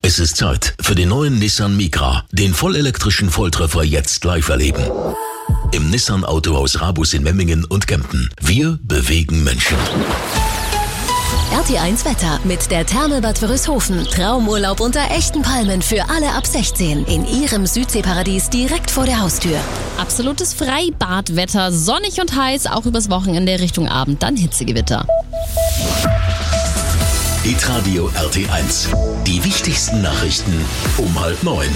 Es ist Zeit für den neuen Nissan Micra, den vollelektrischen Volltreffer jetzt live erleben. Im Nissan Autohaus Rabus in Memmingen und Kempten. Wir bewegen Menschen. RT1 Wetter mit der Therme-Bad Wörishofen. Traumurlaub unter echten Palmen für alle ab 16 in ihrem Südseeparadies direkt vor der Haustür. Absolutes Freibadwetter, sonnig und heiß, auch übers Wochenende Richtung Abend, dann Hitzegewitter. Hitradio RT1. Die wichtigsten Nachrichten um 8:30.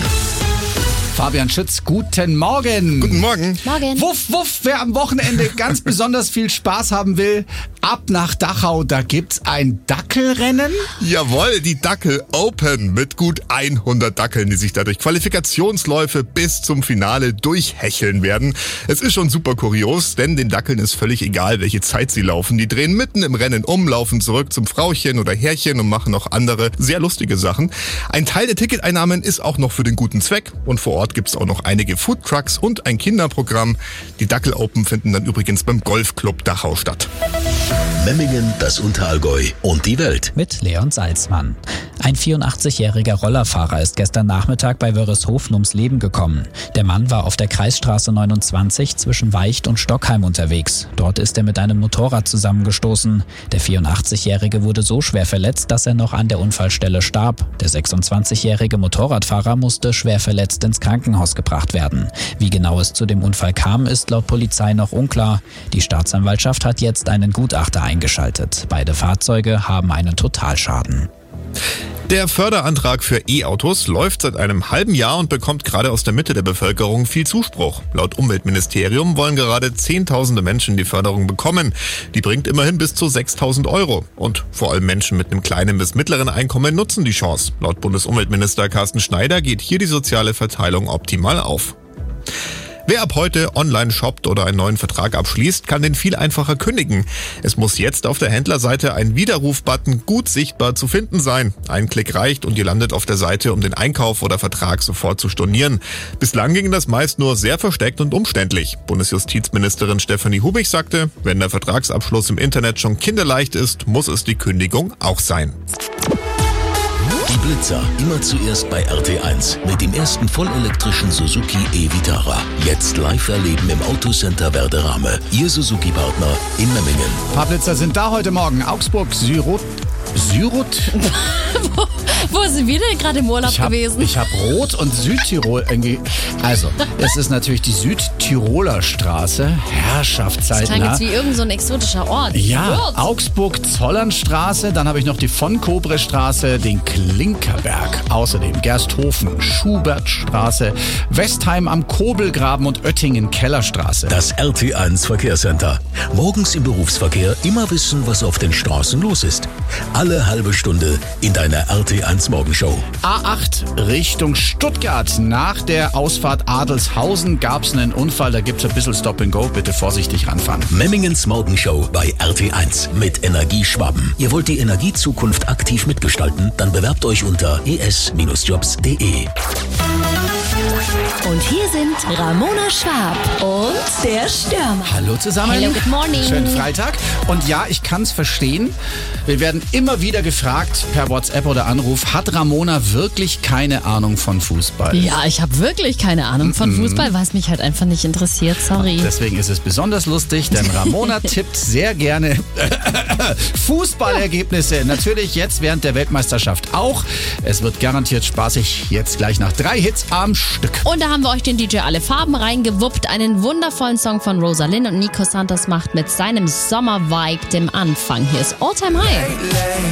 Fabian Schütz, guten Morgen. Guten Morgen. Morgen. Wuff, wuff, wer am Wochenende ganz besonders viel Spaß haben will, ab nach Dachau, da gibt's ein Dackelrennen. Jawohl, die Dackel Open mit gut 100 Dackeln, die sich dadurch Qualifikationsläufe bis zum Finale durchhecheln werden. Es ist schon super kurios, denn den Dackeln ist völlig egal, welche Zeit sie laufen. Die drehen mitten im Rennen um, laufen zurück zum Frauchen oder Herrchen und machen noch andere sehr lustige Sachen. Ein Teil der Ticketeinnahmen ist auch noch für den guten Zweck und vor Ort gibt's auch noch einige Foodtrucks und ein Kinderprogramm. Die Dackel Open finden dann übrigens beim Golfclub Dachau statt. Memmingen, das Unterallgäu und die Welt. Mit Leon Salzmann. Ein 84-jähriger Rollerfahrer ist gestern Nachmittag bei Wörishofen ums Leben gekommen. Der Mann war auf der Kreisstraße 29 zwischen Weicht und Stockheim unterwegs. Dort ist er mit einem Motorrad zusammengestoßen. Der 84-jährige wurde so schwer verletzt, dass er noch an der Unfallstelle starb. Der 26-jährige Motorradfahrer musste schwer verletzt ins Krankenhaus gebracht werden. Wie genau es zu dem Unfall kam, ist laut Polizei noch unklar. Die Staatsanwaltschaft hat jetzt einen Gutachter eingeschaltet. Beide Fahrzeuge haben einen Totalschaden. Der Förderantrag für E-Autos läuft seit einem halben Jahr und bekommt gerade aus der Mitte der Bevölkerung viel Zuspruch. Laut Umweltministerium wollen gerade Zehntausende Menschen die Förderung bekommen. Die bringt immerhin bis zu 6.000 €. Und vor allem Menschen mit einem kleinen bis mittleren Einkommen nutzen die Chance. Laut Bundesumweltminister Carsten Schneider geht hier die soziale Verteilung optimal auf. Wer ab heute online shoppt oder einen neuen Vertrag abschließt, kann den viel einfacher kündigen. Es muss jetzt auf der Händlerseite ein Widerruf-Button gut sichtbar zu finden sein. Ein Klick reicht und ihr landet auf der Seite, um den Einkauf oder Vertrag sofort zu stornieren. Bislang ging das meist nur sehr versteckt und umständlich. Bundesjustizministerin Stefanie Hubich sagte, wenn der Vertragsabschluss im Internet schon kinderleicht ist, muss es die Kündigung auch sein. Die Blitzer immer zuerst bei RT1 mit dem ersten vollelektrischen Suzuki e-Vitara. Jetzt live erleben im Autocenter Werderame. Ihr Suzuki-Partner in Memmingen. Ein paar Blitzer sind da heute Morgen. Augsburg, Syruth? Wo sind wir denn gerade im Urlaub gewesen? Ich habe Rot und Südtirol irgendwie. Also, es ist natürlich die Südtiroler Straße. Herrschaftszeiten. Das klang jetzt wie irgend so ein exotischer Ort. Ja, Augsburg-Zollernstraße, dann habe ich noch die von-Kobre-Straße, den Klinkerberg, außerdem Gersthofen, Schubertstraße, Westheim am Kobelgraben und Oettingen-Kellerstraße. Das RT1 Verkehrscenter. Morgens im Berufsverkehr immer wissen, was auf den Straßen los ist. Alle halbe Stunde in deiner RT1 Morgenshow. A8 Richtung Stuttgart. Nach der Ausfahrt Adelshausen gab es einen Unfall. Da gibt es ein bisschen Stop and Go. Bitte vorsichtig ranfahren. Memmingens Morgenshow bei RT1 mit Energieschwaben. Ihr wollt die Energiezukunft aktiv mitgestalten? Dann bewerbt euch unter es-jobs.de. Und hier sind Ramona Schwab und der Stürmer. Hallo zusammen. Hello, good morning. Schönen Freitag. Und ja, ich kann es verstehen. Wir werden immer wieder gefragt per WhatsApp oder Anruf, hat Ramona wirklich keine Ahnung von Fußball? Ja, ich habe wirklich keine Ahnung von Fußball, weil es mich halt einfach nicht interessiert, sorry. Deswegen ist es besonders lustig, denn Ramona tippt sehr gerne Fußballergebnisse. Natürlich jetzt während der Weltmeisterschaft auch. Es wird garantiert spaßig. Jetzt gleich nach 3 Hits am Stück. Und da haben wir euch den DJ Alle Farben reingewuppt. Einen wundervollen Song von Rosalind und Nico Santos macht mit seinem Sommer-Vibe den Anfang. Hier ist All Time High.